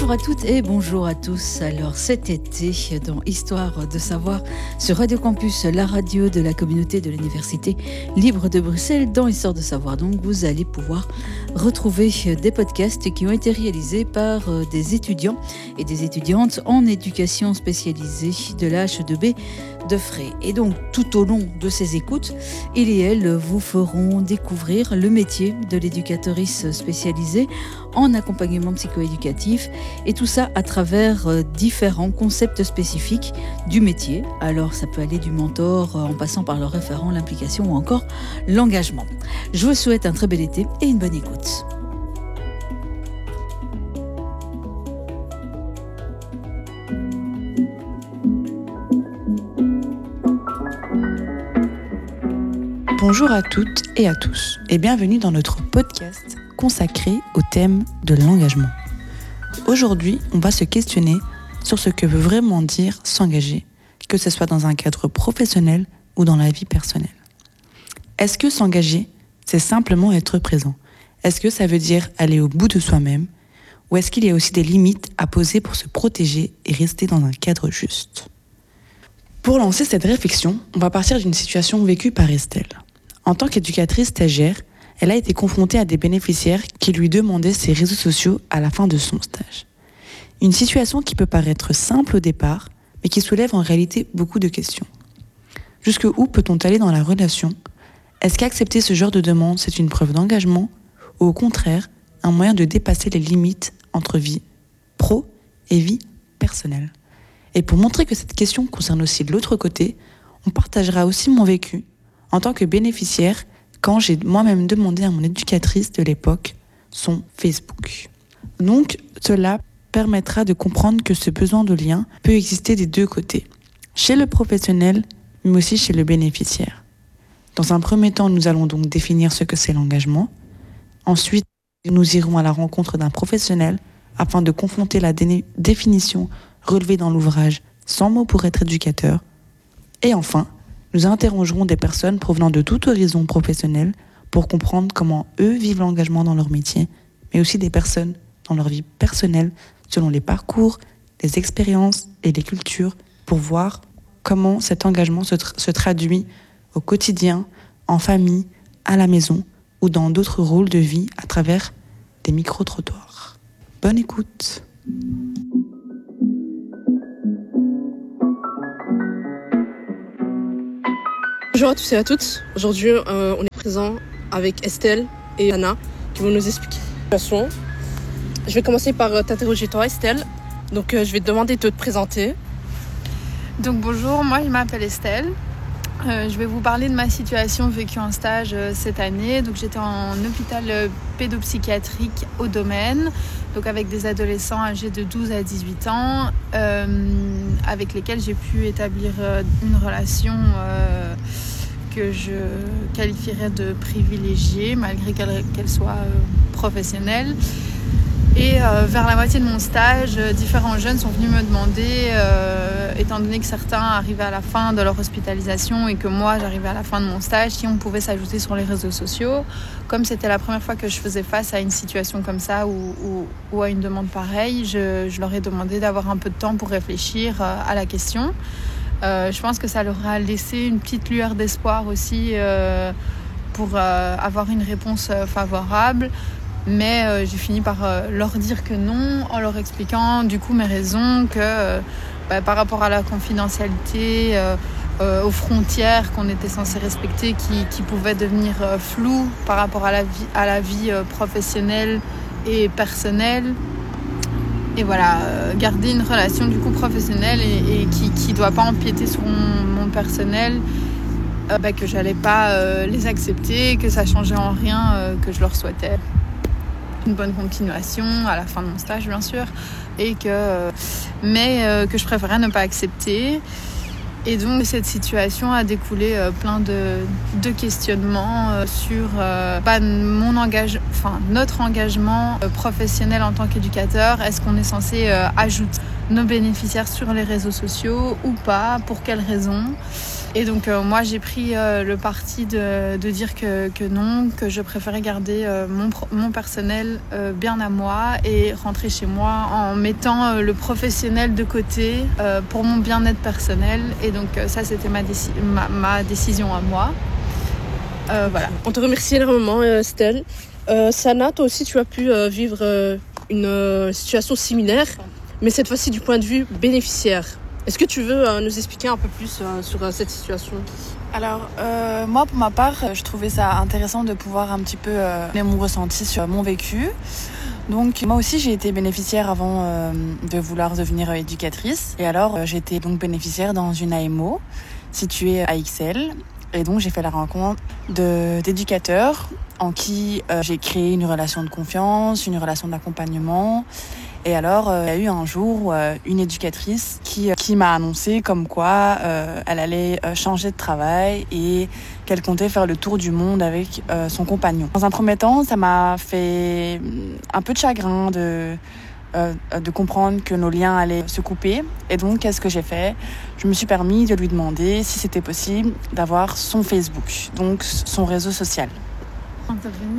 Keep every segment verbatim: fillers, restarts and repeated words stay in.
Bonjour à toutes et bonjour à tous. Alors cet été, dans Histoire de savoir, sur Radio Campus, la radio de la communauté de l'Université libre de Bruxelles, dans Histoire de savoir, donc vous allez pouvoir retrouver des podcasts qui ont été réalisés par des étudiants et des étudiantes en éducation spécialisée de la H E deux B de Fray. Et donc tout au long de ces écoutes, il et elle vous feront découvrir le métier de l'éducatrice spécialisée en accompagnement psychoéducatif, et tout ça à travers différents concepts spécifiques du métier. Alors ça peut aller du mentor en passant par le référent, l'implication ou encore l'engagement. Je vous souhaite un très bel été et une bonne écoute. Bonjour à toutes et à tous et bienvenue dans notre podcast consacré au thème de l'engagement. Aujourd'hui, on va se questionner sur ce que veut vraiment dire s'engager, que ce soit dans un cadre professionnel ou dans la vie personnelle. Est-ce que s'engager, c'est simplement être présent ? Est-ce que ça veut dire aller au bout de soi-même ? Ou est-ce qu'il y a aussi des limites à poser pour se protéger et rester dans un cadre juste ? Pour lancer cette réflexion, on va partir d'une situation vécue par Estelle. En tant qu'éducatrice stagiaire, elle a été confrontée à des bénéficiaires qui lui demandaient ses réseaux sociaux à la fin de son stage. Une situation qui peut paraître simple au départ, mais qui soulève en réalité beaucoup de questions. Jusqu'où peut-on aller dans la relation ? Est-ce qu'accepter ce genre de demande, c'est une preuve d'engagement ? Ou au contraire, un moyen de dépasser les limites entre vie pro et vie personnelle ? Et pour montrer que cette question concerne aussi de l'autre côté, on partagera aussi mon vécu en tant que bénéficiaire quand j'ai moi-même demandé à mon éducatrice de l'époque son Facebook. Donc, cela permettra de comprendre que ce besoin de lien peut exister des deux côtés, chez le professionnel, mais aussi chez le bénéficiaire. Dans un premier temps, nous allons donc définir ce que c'est l'engagement. Ensuite, nous irons à la rencontre d'un professionnel afin de confronter la dé- définition relevée dans l'ouvrage « cent mots pour être éducateur ». Et enfin, nous interrogerons des personnes provenant de tout horizon professionnel pour comprendre comment eux vivent l'engagement dans leur métier, mais aussi des personnes dans leur vie personnelle, selon les parcours, les expériences et les cultures, pour voir comment cet engagement se, tra- se traduit au quotidien, en famille, à la maison ou dans d'autres rôles de vie à travers des micro-trottoirs. Bonne écoute! Bonjour à tous et à toutes. Aujourd'hui, euh, on est présent avec Estelle et Anna qui vont nous expliquer la situation. Je vais commencer par euh, t'interroger toi, Estelle. Donc, euh, je vais te demander de te présenter. Donc bonjour, moi je m'appelle Estelle. Euh, je vais vous parler de ma situation vécue en stage euh, cette année. Donc j'étais en hôpital euh, pédopsychiatrique au Domaine, donc avec des adolescents âgés de douze à dix-huit ans, euh, avec lesquels j'ai pu établir euh, une relation euh, que je qualifierais de privilégiée, malgré qu'elle, qu'elle soit euh, professionnelle. Et euh, vers la moitié de mon stage, euh, différents jeunes sont venus me demander, euh, étant donné que certains arrivaient à la fin de leur hospitalisation et que moi j'arrivais à la fin de mon stage, si on pouvait s'ajouter sur les réseaux sociaux. Comme c'était la première fois que je faisais face à une situation comme ça ou, ou, ou à une demande pareille, je, je leur ai demandé d'avoir un peu de temps pour réfléchir euh, à la question. Euh, je pense que ça leur a laissé une petite lueur d'espoir aussi euh, pour euh, avoir une réponse euh, favorable. Mais euh, j'ai fini par euh, leur dire que non, en leur expliquant du coup mes raisons, que euh, bah, par rapport à la confidentialité, euh, euh, aux frontières qu'on était censé respecter, qui, qui pouvaient devenir euh, floues par rapport à la vie, à la vie euh, professionnelle et personnelle. Et voilà, euh, garder une relation du coup professionnelle et, et qui ne doit pas empiéter sur mon, mon personnel, euh, bah, que j'allais pas euh, les accepter, que ça changeait en rien, euh, que je leur souhaitais une bonne continuation à la fin de mon stage bien sûr, et que, mais euh, que je préférais ne pas accepter. Et donc cette situation a découlé euh, plein de, de questionnements euh, sur euh, bah, mon engagement, enfin, notre engagement professionnel en tant qu'éducateur, est-ce qu'on est censé euh, ajouter nos bénéficiaires sur les réseaux sociaux ou pas, pour quelles raisons? Et donc euh, moi j'ai pris euh, le parti de, de dire que, que non, que je préférais garder euh, mon, mon personnel euh, bien à moi et rentrer chez moi en mettant euh, le professionnel de côté euh, pour mon bien-être personnel. Et donc euh, ça c'était ma, déci- ma, ma décision à moi. Euh, voilà. On te remercie énormément, Estelle. Euh, Sana, toi aussi, tu as pu euh, vivre euh, une euh, situation similaire, mais cette fois-ci du point de vue bénéficiaire. Est-ce que tu veux euh, nous expliquer un peu plus euh, sur euh, cette situation ? Alors, euh, moi, pour ma part, je trouvais ça intéressant de pouvoir un petit peu euh, donner mon ressenti sur mon vécu. Donc, moi aussi, j'ai été bénéficiaire avant euh, de vouloir devenir éducatrice. Et alors, euh, j'étais donc bénéficiaire dans une A M O située à Ixelles. Et donc, j'ai fait la rencontre de, d'éducateurs en qui euh, j'ai créé une relation de confiance, une relation d'accompagnement. Et alors, euh, il y a eu un jour euh, une éducatrice qui, euh, qui m'a annoncé comme quoi euh, elle allait euh, changer de travail et qu'elle comptait faire le tour du monde avec euh, son compagnon. Dans un premier temps, ça m'a fait un peu de chagrin de... Euh, de comprendre que nos liens allaient se couper. Et donc, qu'est-ce que j'ai fait ? Je me suis permis de lui demander si c'était possible d'avoir son Facebook, donc son réseau social. Intervenir ?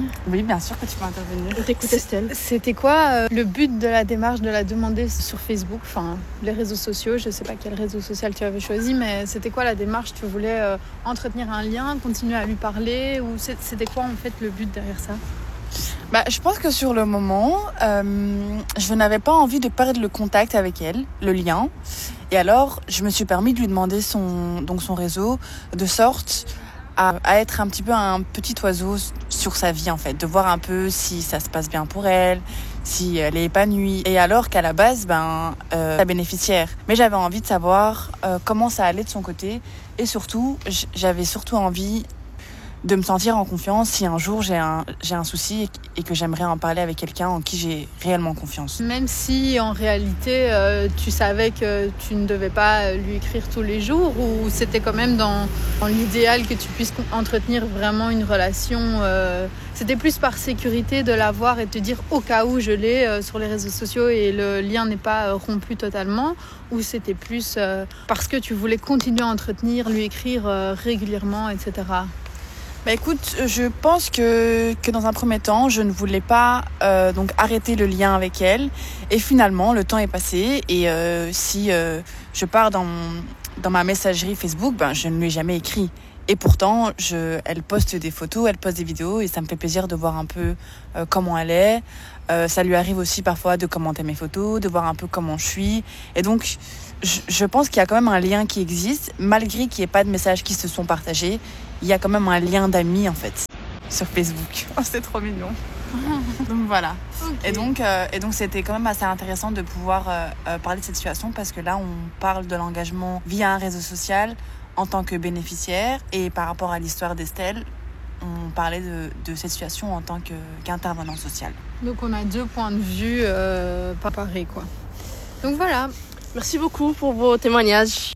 Oui, bien sûr que tu peux intervenir. On t'écoute, Estelle. C'était quoi euh, le but de la démarche de la demander sur Facebook, enfin les réseaux sociaux, je sais pas quel réseau social tu avais choisi, mais c'était quoi la démarche ? Tu voulais euh, entretenir un lien, continuer à lui parler, ou c'était quoi en fait le but derrière ça ? Bah, je pense que sur le moment, euh, je n'avais pas envie de perdre le contact avec elle, le lien. Et alors, je me suis permis de lui demander son, donc son réseau, de sorte à, à être un petit peu un petit oiseau sur sa vie, en fait. De voir un peu si ça se passe bien pour elle, si elle est épanouie. Et alors qu'à la base, ben, euh, la bénéficiaire. Mais j'avais envie de savoir euh, comment ça allait de son côté. Et surtout, j'avais surtout envie de me sentir en confiance si un jour j'ai un, j'ai un souci et que j'aimerais en parler avec quelqu'un en qui j'ai réellement confiance. Même si en réalité euh, tu savais que tu ne devais pas lui écrire tous les jours, ou c'était quand même dans, dans l'idéal que tu puisses entretenir vraiment une relation, euh, c'était plus par sécurité de l'avoir et de te dire au cas où je l'ai euh, sur les réseaux sociaux et le lien n'est pas euh, rompu totalement, ou c'était plus euh, parce que tu voulais continuer à entretenir, lui écrire euh, régulièrement, et cetera. Bah écoute, je pense que, que dans un premier temps, je ne voulais pas euh, donc arrêter le lien avec elle. Et finalement, le temps est passé. Et euh, si euh, je pars dans, mon, dans ma messagerie Facebook, ben, je ne lui ai jamais écrit. Et pourtant, je, elle poste des photos, elle poste des vidéos. Et ça me fait plaisir de voir un peu euh, comment elle est. Euh, ça lui arrive aussi parfois de commenter mes photos, de voir un peu comment je suis. Et donc, je, je pense qu'il y a quand même un lien qui existe, malgré qu'il n'y ait pas de messages qui se sont partagés. Il y a quand même un lien d'amis, en fait, sur Facebook. Oh, c'est trop mignon. Donc voilà. Okay. Et donc, euh, et donc, c'était quand même assez intéressant de pouvoir euh, euh, parler de cette situation, parce que là, on parle de l'engagement via un réseau social en tant que bénéficiaire. Et par rapport à l'histoire d'Estelle, on parlait de, de cette situation en tant que, qu'intervenant social. Donc on a deux points de vue euh, pas pareils, quoi. Donc voilà. Merci beaucoup pour vos témoignages.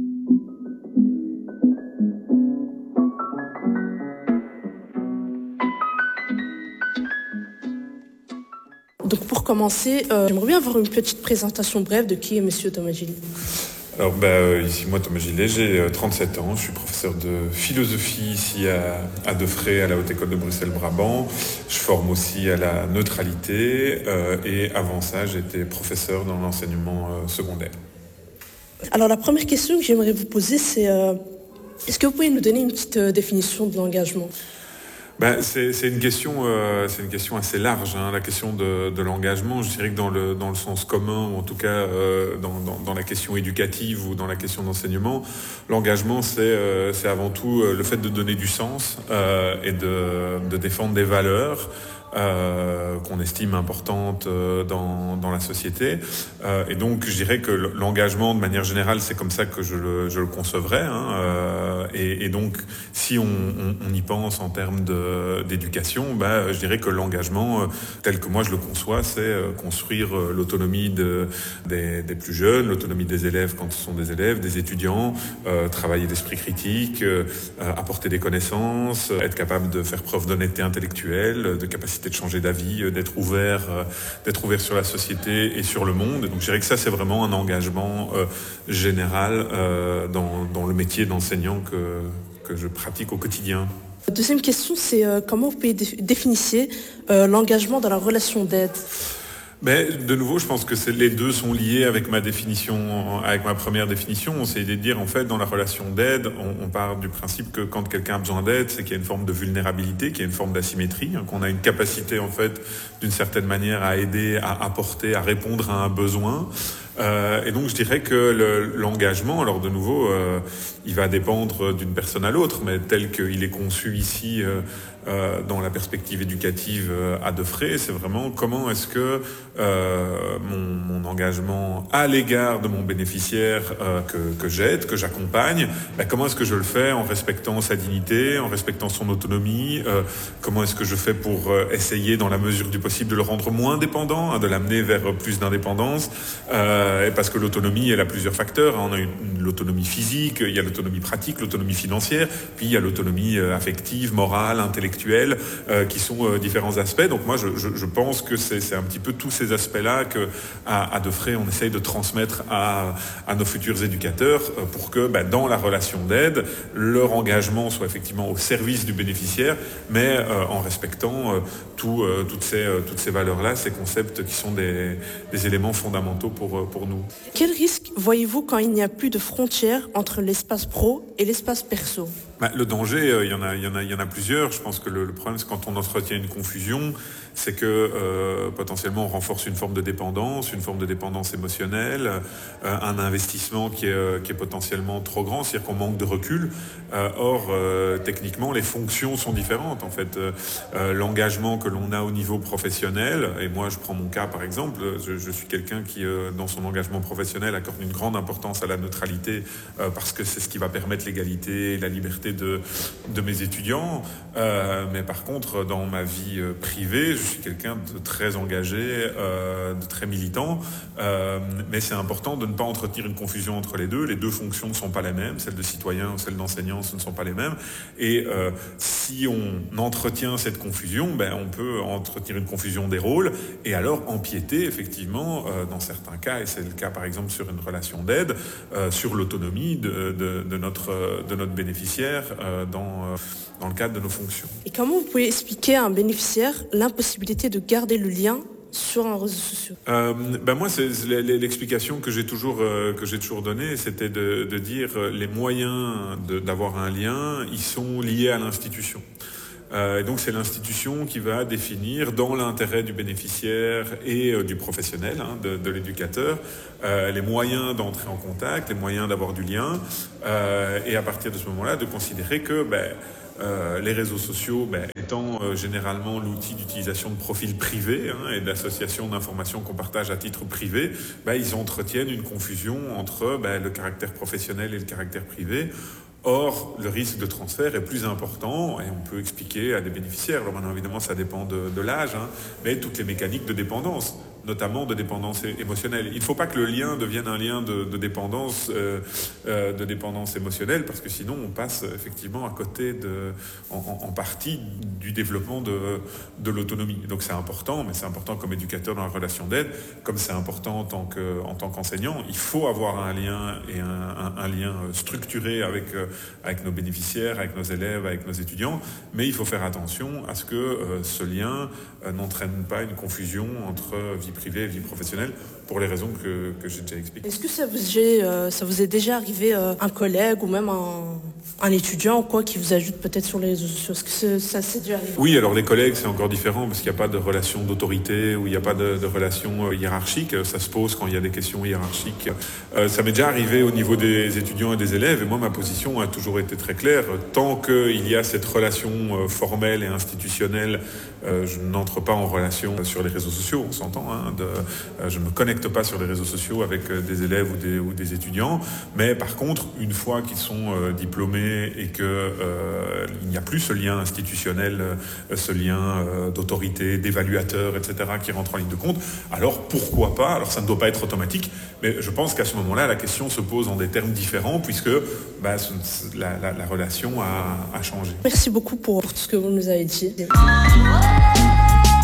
Donc pour commencer, euh, j'aimerais bien avoir une petite présentation brève de qui est Monsieur Thomas Gillet. Alors bah, euh, ici moi Thomas Gillet, j'ai euh, trente-sept ans, je suis professeur de philosophie ici à, à Defray, à la Haute École de Bruxelles-Brabant. Je forme aussi à la neutralité euh, et avant ça j'étais professeur dans l'enseignement euh, secondaire. Alors la première question que j'aimerais vous poser c'est euh, est-ce que vous pouvez nous donner une petite euh, définition de l'engagement ? Ben, c'est, c'est, une question, euh, c'est une question assez large, hein, la question de, de l'engagement. Je dirais que dans le, dans le sens commun, ou en tout cas euh, dans, dans, dans la question éducative ou dans la question d'enseignement, l'engagement, c'est, euh, c'est avant tout le fait de donner du sens euh, et de, de défendre des valeurs Euh, qu'on estime importantes euh, dans, dans la société. Euh, et donc, je dirais que l'engagement, de manière générale, c'est comme ça que je le, je le concevrais. Hein, euh, et, et donc, si on, on, on y pense en termes de, d'éducation, bah, je dirais que l'engagement, euh, tel que moi je le conçois, c'est euh, construire euh, l'autonomie de, des, des plus jeunes, l'autonomie des élèves quand ce sont des élèves, des étudiants, euh, travailler l'esprit critique, euh, apporter des connaissances, être capable de faire preuve d'honnêteté intellectuelle, de capacité capacité de changer d'avis, d'être ouvert, euh, d'être ouvert sur la société et sur le monde. Et donc je dirais que ça, c'est vraiment un engagement euh, général euh, dans, dans le métier d'enseignant que, que je pratique au quotidien. Deuxième question, c'est euh, comment vous pouvez dé- définir euh, l'engagement dans la relation d'aide ? Mais de nouveau, je pense que c'est, les deux sont liés avec ma définition, avec ma première définition. C'est de dire, en fait, dans la relation d'aide, on, on part du principe que quand quelqu'un a besoin d'aide, c'est qu'il y a une forme de vulnérabilité, qu'il y a une forme d'asymétrie, hein, qu'on a une capacité, en fait, d'une certaine manière, à aider, à apporter, à répondre à un besoin. Euh, et donc je dirais que le, l'engagement, alors de nouveau, euh, il va dépendre d'une personne à l'autre, mais tel qu'il est conçu ici euh, euh, dans la perspective éducative euh, à Defray, c'est vraiment comment est-ce que euh, mon, mon engagement à l'égard de mon bénéficiaire euh, que, que j'aide, que j'accompagne, ben comment est-ce que je le fais en respectant sa dignité, en respectant son autonomie, euh, comment est-ce que je fais pour euh, essayer dans la mesure du possible de le rendre moins dépendant, hein, de l'amener vers plus d'indépendance. Euh, Et parce que l'autonomie, elle a plusieurs facteurs. On a une, l'autonomie physique, il y a l'autonomie pratique, l'autonomie financière, puis il y a l'autonomie affective, morale, intellectuelle, euh, qui sont euh, différents aspects. Donc moi, je, je, je pense que c'est, c'est un petit peu tous ces aspects-là que, à, à Defray, on essaye de transmettre à, à nos futurs éducateurs euh, pour que, bah, dans la relation d'aide, leur engagement soit effectivement au service du bénéficiaire, mais euh, en respectant euh, tout, euh, toutes ces, euh, toutes ces valeurs-là, ces concepts qui sont des, des éléments fondamentaux pour pour nous. Quel risque voyez-vous quand il n'y a plus de frontières entre l'espace pro et l'espace perso ? Bah, le danger, euh, il y en a, il y en a, il y en a plusieurs. Je pense que le, le problème, c'est quand on entretient une confusion, c'est que euh, potentiellement on renforce une forme de dépendance, une forme de dépendance émotionnelle, euh, un investissement qui est, euh, qui est potentiellement trop grand, c'est-à-dire qu'on manque de recul. Euh, or, euh, techniquement, les fonctions sont différentes. En fait, euh, euh, l'engagement que l'on a au niveau professionnel, et moi, je prends mon cas par exemple, je, je suis quelqu'un qui, euh, dans son engagement professionnel, accorde une grande importance à la neutralité euh, parce que c'est ce qui va permettre l'égalité et la liberté de, de mes étudiants. Euh, mais par contre, dans ma vie euh, privée, je suis quelqu'un de très engagé, euh, de très militant. Euh, mais c'est important de ne pas entretenir une confusion entre les deux. Les deux fonctions ne sont pas les mêmes. Celle de citoyen ou celle d'enseignant, ce ne sont pas les mêmes. Et euh, si on entretient cette confusion, ben, on peut entretenir une confusion des rôles et alors empiéter effectivement, euh, dans certains cas, et c'est le cas par exemple sur une relation d'aide, euh, sur l'autonomie de, de, de, notre, de notre bénéficiaire euh, dans, euh, dans le cadre de nos fonctions. Et comment vous pouvez expliquer à un bénéficiaire l'impossibilité de garder le lien sur un réseau social ? euh, ben Moi, c'est l'explication que j'ai toujours, euh, que j'ai toujours donnée, c'était de, de dire euh, les moyens de, d'avoir un lien, ils sont liés à l'institution. Euh, et donc c'est l'institution qui va définir, dans l'intérêt du bénéficiaire et euh, du professionnel, hein, de, de l'éducateur, euh, les moyens d'entrer en contact, les moyens d'avoir du lien, euh, et à partir de ce moment-là, de considérer que ben, euh, les réseaux sociaux, ben, étant euh, généralement l'outil d'utilisation de profils privés hein, et d'associations d'informations qu'on partage à titre privé, ben, ils entretiennent une confusion entre ben, le caractère professionnel et le caractère privé. Or, le risque de transfert est plus important et on peut expliquer à des bénéficiaires, alors maintenant évidemment ça dépend de, de l'âge, hein, mais toutes les mécaniques de dépendance, notamment de dépendance émotionnelle. Il ne faut pas que le lien devienne un lien de, de, dépendance, euh, euh, de dépendance émotionnelle, parce que sinon on passe effectivement à côté, de, en, en, en partie, du développement de, de l'autonomie. Donc c'est important, mais c'est important comme éducateur dans la relation d'aide, comme c'est important en tant, que, en tant qu'enseignant. Il faut avoir un lien, et un, un, un lien structuré avec, avec nos bénéficiaires, avec nos élèves, avec nos étudiants, mais il faut faire attention à ce que euh, ce lien euh, n'entraîne pas une confusion entre vie privée et vie professionnelle, pour les raisons que, que j'ai déjà expliquées. Est-ce que ça vous, euh, ça vous est déjà arrivé, euh, un collègue ou même un, un étudiant ou quoi qui vous ajoute peut-être sur les réseaux sociaux ? Est-ce que ça s'est déjà arrivé ? Oui, alors les collègues, c'est encore différent parce qu'il n'y a pas de relation d'autorité ou il n'y a pas de, de relation hiérarchique. Ça se pose quand il y a des questions hiérarchiques. Euh, ça m'est déjà arrivé au niveau des étudiants et des élèves, et moi, ma position a toujours été très claire. Tant qu'il y a cette relation formelle et institutionnelle, euh, je n'entre pas en relation sur les réseaux sociaux, on s'entend. Hein, de, euh, je ne me connecte pas sur les réseaux sociaux avec euh, des élèves ou des, ou des étudiants. Mais par contre, une fois qu'ils sont euh, diplômés et qu'il euh, n'y a plus ce lien institutionnel, euh, ce lien euh, d'autorité, d'évaluateur, et cetera, qui rentre en ligne de compte, alors pourquoi pas ? Alors ça ne doit pas être automatique, mais je pense qu'à ce moment-là, la question se pose en des termes différents, puisque bah, la, la, la relation a, a changé. Merci beaucoup pour tout ce que vous nous avez dit.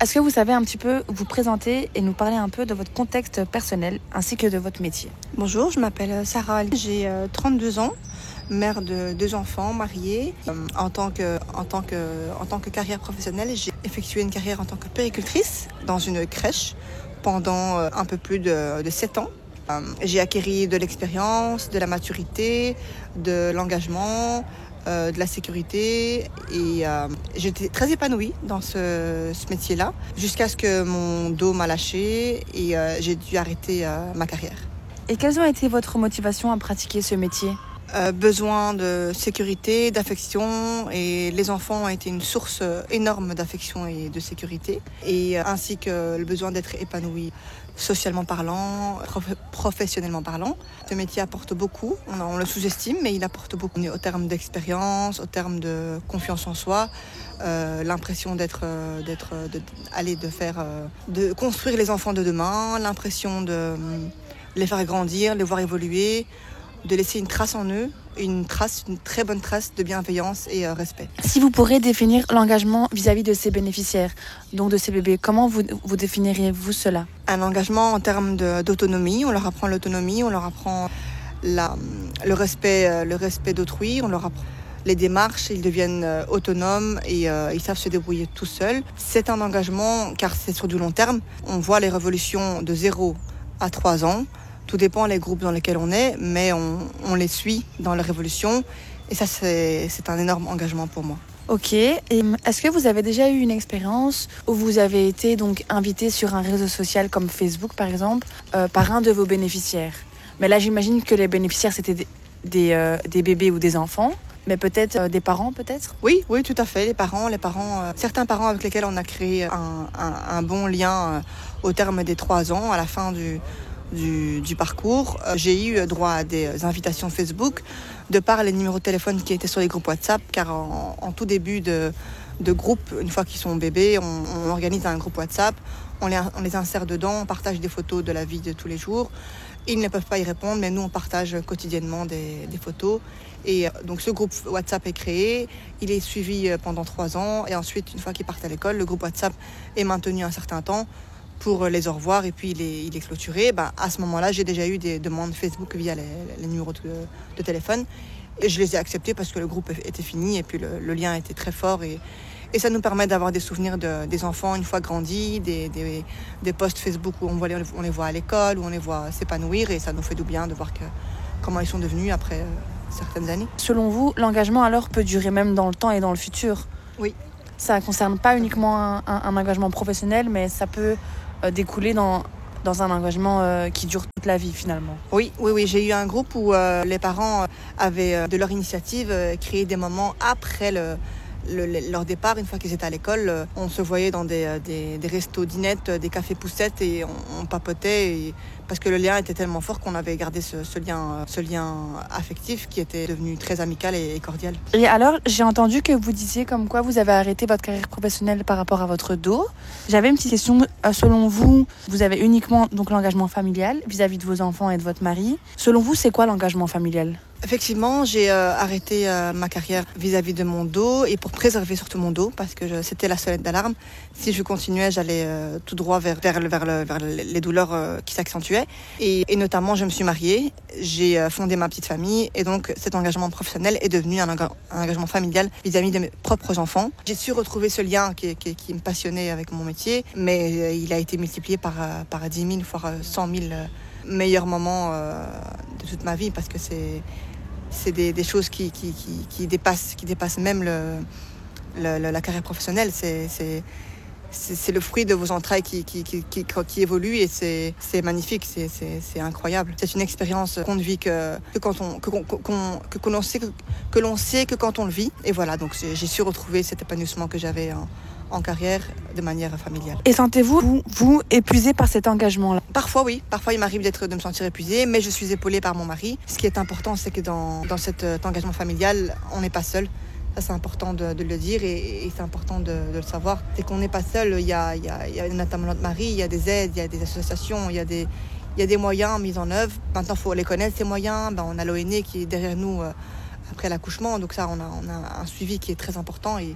est-ce que vous savez un petit peu vous présenter et nous parler un peu de votre contexte personnel ainsi que de votre métier? Bonjour, je m'appelle Sarah, j'ai trente-deux ans, mère de deux enfants, mariée. En tant que, en tant que, en tant que carrière professionnelle, j'ai effectué une carrière en tant que puéricultrice dans une crèche pendant un peu plus de, de sept ans. J'ai acquis de l'expérience, de la maturité, de l'engagement, euh, de la sécurité et euh, j'étais très épanouie dans ce, ce métier-là jusqu'à ce que mon dos m'a lâché et euh, j'ai dû arrêter euh, ma carrière. Et quelles ont été votre motivation à pratiquer ce métier? Euh, besoin de sécurité, d'affection et les enfants ont été une source énorme d'affection et de sécurité et euh, ainsi que le besoin d'être épanoui socialement parlant, prof- professionnellement parlant. Ce métier apporte beaucoup, on, on le sous-estime mais il apporte beaucoup au terme d'expérience, au terme de confiance en soi, euh, l'impression d'être, euh, d'être, de, aller de faire, euh, de construire les enfants de demain, l'impression de euh, les faire grandir, les voir évoluer, de laisser une trace en eux, une trace, une très bonne trace de bienveillance et euh, respect. Si vous pourrez définir l'engagement vis-à-vis de ces bénéficiaires, donc de ces bébés, comment vous, vous définiriez-vous cela? Un engagement en termes de, d'autonomie, on leur apprend l'autonomie, on leur apprend la, le, respect, le respect d'autrui, on leur apprend les démarches, ils deviennent autonomes et euh, ils savent se débrouiller tout seuls. C'est un engagement car c'est sur du long terme. On voit les révolutions de zéro à trois ans. Tout dépend des groupes dans lesquels on est, mais on, on les suit dans leur évolution. Et ça, c'est, c'est un énorme engagement pour moi. Ok. Et est-ce que vous avez déjà eu une expérience où vous avez été donc invité sur un réseau social comme Facebook, par exemple, euh, par un de vos bénéficiaires? Mais là, j'imagine que les bénéficiaires, c'était des, des, euh, des bébés ou des enfants. Mais peut-être euh, des parents, peut-être? Oui, oui, tout à fait. Les parents, les parents, euh, certains parents avec lesquels on a créé un, un, un bon lien euh, au terme des trois ans, à la fin du... Du, du parcours. Euh, j'ai eu droit à des invitations Facebook de par les numéros de téléphone qui étaient sur les groupes WhatsApp, car en, en tout début de, de groupe, une fois qu'ils sont bébés, on, on organise un groupe WhatsApp, on les, on les insère dedans, on partage des photos de la vie de tous les jours. Ils ne peuvent pas y répondre, mais nous on partage quotidiennement des, des photos. Et donc ce groupe WhatsApp est créé, il est suivi pendant trois ans, et ensuite une fois qu'ils partent à l'école, le groupe WhatsApp est maintenu un certain temps pour les au revoir et puis il est, il est clôturé. Ben, à ce moment-là, j'ai déjà eu des demandes Facebook via les, les numéros de, de téléphone et je les ai acceptées parce que le groupe était fini et puis le, le lien était très fort et, et ça nous permet d'avoir des souvenirs de, des enfants une fois grandis, des, des, des posts Facebook où on, voit les, on les voit à l'école, où on les voit s'épanouir et ça nous fait du bien de voir que, comment ils sont devenus après euh, certaines années. Selon vous, l'engagement alors peut durer même dans le temps et dans le futur? Oui. Ça ne concerne pas uniquement un, un, un engagement professionnel, mais ça peut euh, découler dans, dans un engagement euh, qui dure toute la vie finalement. Oui, oui, oui. J'ai eu un groupe où euh, les parents avaient euh, de leur initiative euh, créé des moments après le, le, le, leur départ, une fois qu'ils étaient à l'école. Euh, on se voyait dans des, des, des restos dinettes, des cafés poussettes et on, on papotait et, parce que le lien était tellement fort qu'on avait gardé ce, ce, lien, ce lien affectif qui était devenu très amical et, et cordial. Et alors, j'ai entendu que vous disiez comme quoi vous avez arrêté votre carrière professionnelle par rapport à votre dos. J'avais une petite question. Selon vous, vous avez uniquement donc l'engagement familial vis-à-vis de vos enfants et de votre mari. Selon vous, c'est quoi l'engagement familial ? Effectivement, j'ai euh, arrêté euh, ma carrière vis-à-vis de mon dos et pour préserver surtout mon dos parce que je, c'était la sonnette d'alarme. Si je continuais, j'allais euh, tout droit vers, vers, vers, le, vers les douleurs euh, qui s'accentuaient. Et, et notamment, je me suis mariée, j'ai euh, fondé ma petite famille et donc cet engagement professionnel est devenu un, enga- un engagement familial vis-à-vis de mes propres enfants. J'ai su retrouver ce lien qui, qui, qui me passionnait avec mon métier, mais euh, il a été multiplié par, euh, par dix mille, voire cent mille euh, meilleurs moments euh, de toute ma vie parce que c'est... C'est des, des choses qui, qui, qui, qui, dépassent, qui dépassent même le, le, le, la carrière professionnelle. C'est, c'est, c'est, c'est le fruit de vos entrailles qui, qui, qui, qui, qui évolue et c'est, c'est magnifique, c'est, c'est, c'est incroyable. C'est une expérience qu'on ne vit que, que quand on, que, qu'on, qu'on, que, que, l'on sait, que, que l'on sait que quand on le vit. Et voilà, donc j'ai su retrouver cet épanouissement que j'avais en, en carrière de manière familiale. Et sentez-vous, vous, vous épuisé par cet engagement-là ? Parfois oui, parfois il m'arrive d'être, de me sentir épuisée, mais je suis épaulée par mon mari. Ce qui est important, c'est que dans, dans cet engagement familial, on n'est pas seul. Ça, c'est important de, de le dire et, et c'est important de, de le savoir. C'est qu'on n'est pas seul, il y a, il y a, il y a notamment notre mari, il y a des aides, il y a des associations, il y a des, il y a des moyens mis en œuvre. Maintenant, il faut les connaître, ces moyens. Ben, on a l'O N E qui est derrière nous euh, après l'accouchement, donc ça, on a, on a un suivi qui est très important et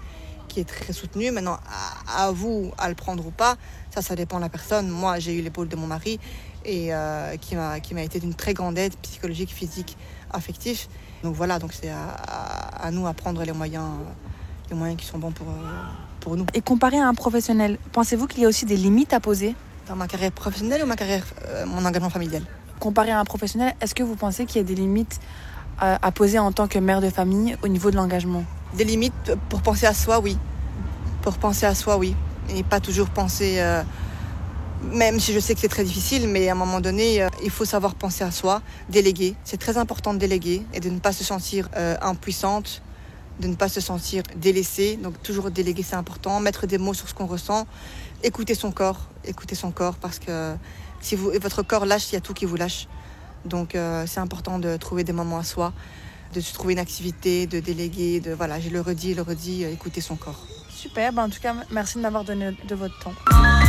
qui est très soutenu. Maintenant, à, à vous à le prendre ou pas, ça, ça dépend de la personne. Moi, j'ai eu l'épaule de mon mari et euh, qui m'a, qui m'a été d'une très grande aide psychologique, physique, affective. Donc voilà, donc c'est à, à, à nous à prendre les moyens, les moyens qui sont bons pour, pour nous. Et comparé à un professionnel, pensez-vous qu'il y a aussi des limites à poser ? Dans ma carrière professionnelle ou ma carrière, euh, mon engagement familial ? Comparé à un professionnel, est-ce que vous pensez qu'il y a des limites à, à poser en tant que mère de famille au niveau de l'engagement ? Des limites pour penser à soi, oui. Pour penser à soi, oui. Et pas toujours penser, euh, même si je sais que c'est très difficile, mais à un moment donné, euh, il faut savoir penser à soi, déléguer. C'est très important de déléguer et de ne pas se sentir euh, impuissante, de ne pas se sentir délaissée. Donc toujours déléguer, c'est important. Mettre des mots sur ce qu'on ressent. Écouter son corps, écouter son corps, parce que si vous, votre corps lâche, il y a tout qui vous lâche. Donc euh, c'est important de trouver des moments à soi, de se trouver une activité, de déléguer, de voilà, je le redis, le redis, euh, écouter son corps. Super, ben en tout cas, merci de m'avoir donné de votre temps.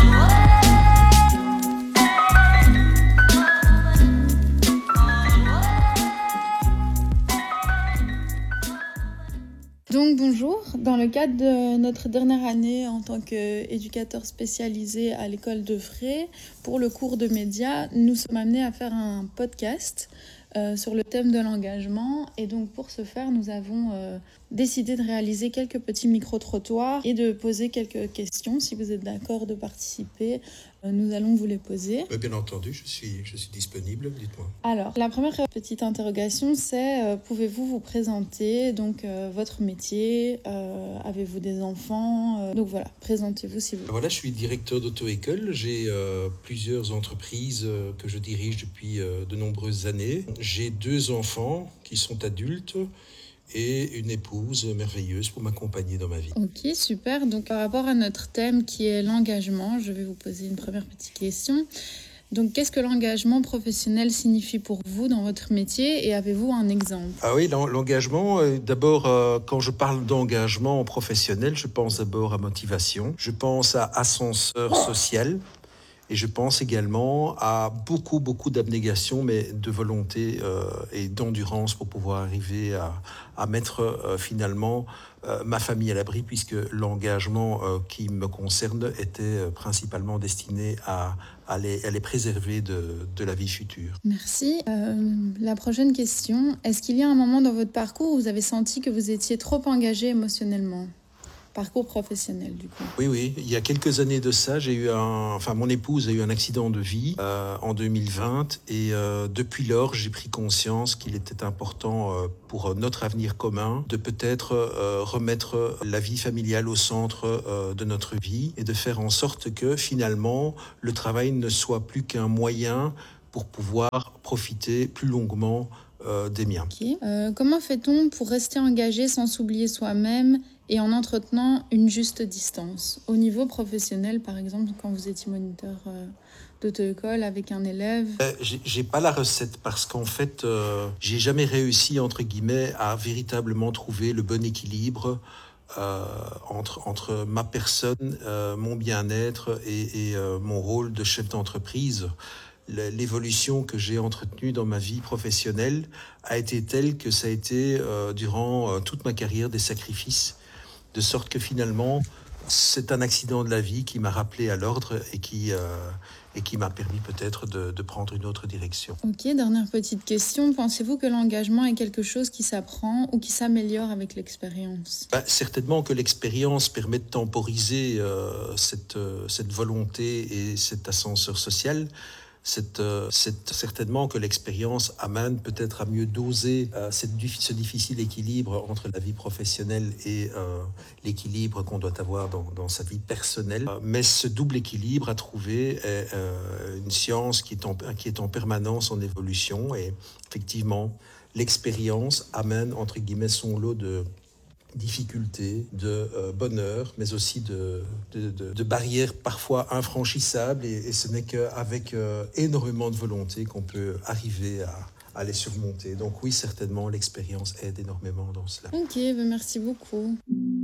Donc bonjour, dans le cadre de notre dernière année en tant qu'éducateur spécialisé à l'école de Fray, pour le cours de médias, nous sommes amenés à faire un podcast euh, sur le thème de l'engagement. Et donc pour ce faire, nous avons euh, décidé de réaliser quelques petits micro-trottoirs et de poser quelques questions. Si vous êtes d'accord de participer, euh, nous allons vous les poser. Oui, bien entendu, je suis, je suis disponible, dites-moi. Alors, la première petite interrogation, c'est euh, pouvez-vous vous présenter, donc euh, votre métier, euh, avez-vous des enfants euh, donc voilà, présentez-vous si vous voulez. Voilà, je suis directeur d'auto-école, j'ai euh, plusieurs entreprises euh, que je dirige depuis euh, de nombreuses années. J'ai deux enfants qui sont adultes et une épouse merveilleuse pour m'accompagner dans ma vie. Ok, super. Donc par rapport à notre thème qui est l'engagement, je vais vous poser une première petite question. Donc qu'est-ce que l'engagement professionnel signifie pour vous dans votre métier et avez-vous un exemple ? Ah oui, l'engagement, euh, d'abord, euh, quand je parle d'engagement professionnel, je pense d'abord à motivation, je pense à ascenseur social. Et je pense également à beaucoup, beaucoup d'abnégation, mais de volonté euh, et d'endurance pour pouvoir arriver à, à mettre euh, finalement euh, ma famille à l'abri, puisque l'engagement euh, qui me concerne était euh, principalement destiné à, à, les, à les préserver de, de la vie future. Merci. Euh, la prochaine question, est-ce qu'il y a un moment dans votre parcours où vous avez senti que vous étiez trop engagé émotionnellement ? Parcours professionnel, du coup. Oui, oui. Il y a quelques années de ça, j'ai eu un... Enfin, mon épouse a eu un accident de vie euh, en deux mille vingt. Et euh, depuis lors, j'ai pris conscience qu'il était important euh, pour notre avenir commun de peut-être euh, remettre la vie familiale au centre euh, de notre vie et de faire en sorte que, finalement, le travail ne soit plus qu'un moyen pour pouvoir profiter plus longuement euh, des miens. Okay. Euh, comment fait-on pour rester engagé sans s'oublier soi-même et en entretenant une juste distance ? Au niveau professionnel, par exemple, quand vous étiez moniteur euh, d'auto-école avec un élève. Euh, j'ai, j'ai pas la recette parce qu'en fait, euh, j'ai jamais réussi, entre guillemets, à véritablement trouver le bon équilibre euh, entre, entre ma personne, euh, mon bien-être et, et euh, mon rôle de chef d'entreprise. L'évolution que j'ai entretenue dans ma vie professionnelle a été telle que ça a été, euh, durant euh, toute ma carrière, des sacrifices. De sorte que finalement, c'est un accident de la vie qui m'a rappelé à l'ordre et qui, euh, et qui m'a permis peut-être de, de prendre une autre direction. Ok, dernière petite question. Pensez-vous que l'engagement est quelque chose qui s'apprend ou qui s'améliore avec l'expérience ? Ben, certainement que l'expérience permet de temporiser euh, cette, euh, cette volonté et cet ascenseur social. C'est, euh, c'est certainement que l'expérience amène peut-être à mieux doser euh, cette, ce difficile équilibre entre la vie professionnelle et euh, l'équilibre qu'on doit avoir dans, dans sa vie personnelle. Euh, mais ce double équilibre à trouver est euh, une science qui est, en, qui est en permanence en évolution. Et effectivement, l'expérience amène, entre guillemets, son lot de difficultés, de euh, bonheur, mais aussi de, de, de, de barrières parfois infranchissables. Et, et ce n'est qu'avec euh, énormément de volonté qu'on peut arriver à, à les surmonter. Donc oui, certainement, l'expérience aide énormément dans cela. Ok, ben merci beaucoup.